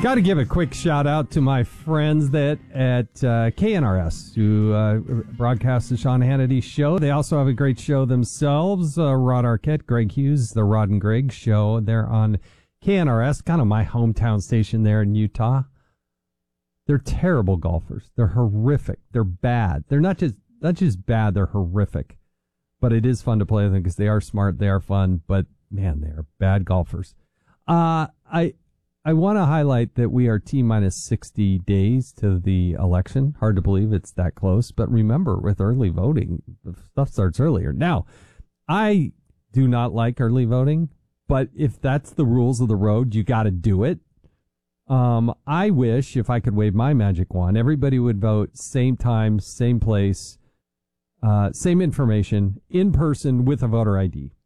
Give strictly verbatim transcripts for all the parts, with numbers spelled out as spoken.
Got to give a quick shout out to my friends that at uh, K N R S who uh, broadcast the Sean Hannity show. They also have a great show themselves. Uh, Rod Arquette, Greg Hughes, the Rod and Greg show. They're on K N R S, kind of my hometown station there in Utah. They're terrible golfers. They're horrific. They're bad. They're not just not just bad. They're horrific. But it is fun to play with them because they are smart. They are fun. But man, they are bad golfers. Uh, I. I want to highlight that we are T minus sixty days to the election. Hard to believe it's that close. But remember, with early voting, the stuff starts earlier. Now, I do not like early voting, but if that's the rules of the road, you got to do it. Um, I wish if I could wave my magic wand, everybody would vote same time, same place, uh, same information, in person with a voter I D.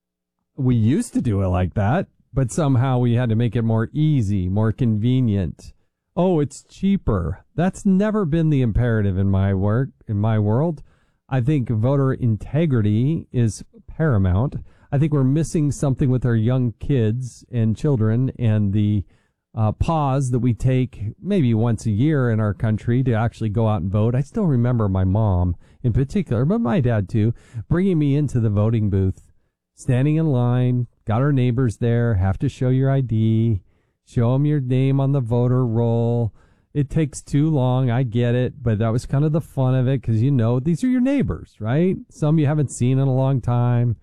We used to do it like that. But somehow we had to make it more easy, more convenient. Oh, it's cheaper. That's never been the imperative in my work, in my world. I think voter integrity is paramount. I think we're missing something with our young kids and children and the uh, pause that we take maybe once a year in our country to actually go out and vote. I still remember my mom in particular, but my dad too, bringing me into the voting booth, standing in line. Got our neighbors there, have to show your I D, show them your name on the voter roll. It takes too long, I get it, but that was kind of the fun of it because, you know, these are your neighbors, right? Some you haven't seen in a long time.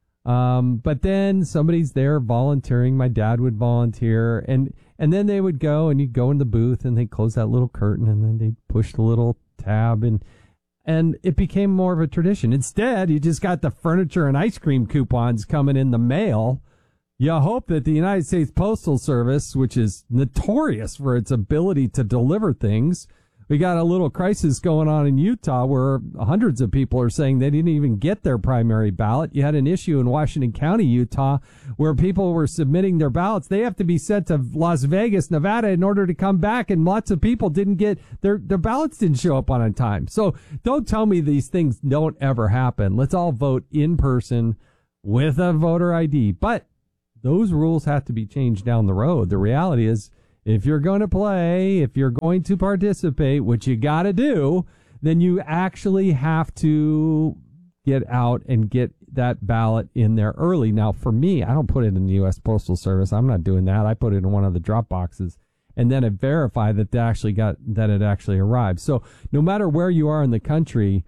Um, but then somebody's there volunteering. My dad would volunteer, and, and then they would go, and you'd go in the booth, and they'd close that little curtain, and then they'd push the little tab, and And it became more of a tradition. Instead, you just got the furniture and ice cream coupons coming in the mail. You hope that the United States Postal Service, which is notorious for its ability to deliver things, we got a little crisis going on in Utah where hundreds of people are saying they didn't even get their primary ballot. You had an issue in Washington County, Utah, where people were submitting their ballots. They have to be sent to Las Vegas, Nevada in order to come back, and lots of people didn't get their, their ballots didn't show up on time. So don't tell me these things don't ever happen. Let's all vote in person with a voter I D. But those rules have to be changed down the road. The reality is, if you're going to play, if you're going to participate, which you got to do, then you actually have to get out and get that ballot in there early. Now, for me, I don't put it in the U S Postal Service. I'm not doing that. I put it in one of the drop boxes, and then I verify that they actually got that it actually arrived. So no matter where you are in the country,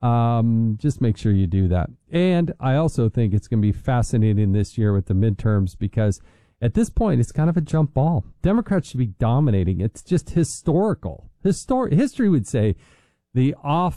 um, just make sure you do that. And I also think it's going to be fascinating this year with the midterms because at this point, it's kind of a jump ball. Democrats should be dominating. It's just historical. Histor- history would say the off